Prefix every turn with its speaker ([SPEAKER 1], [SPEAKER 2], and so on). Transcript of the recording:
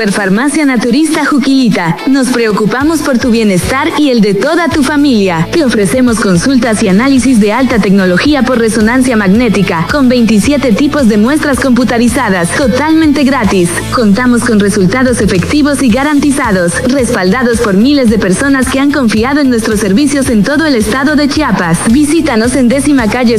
[SPEAKER 1] Superfarmacia Naturista Juquillita. Nos preocupamos por tu bienestar y el de toda tu familia. Te ofrecemos consultas y análisis de alta tecnología por resonancia magnética, con 27 tipos de muestras computarizadas, totalmente gratis. Contamos con resultados efectivos y garantizados, respaldados por miles de personas que han confiado en nuestros servicios en todo el estado de Chiapas. Visítanos en 10ª calle